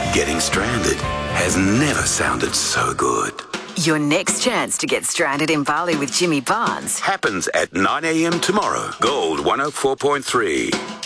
Getting stranded has never sounded so good. Your next chance to get stranded in Bali with Jimmy Barnes Happens at 9 a.m. tomorrow. Gold 104.3.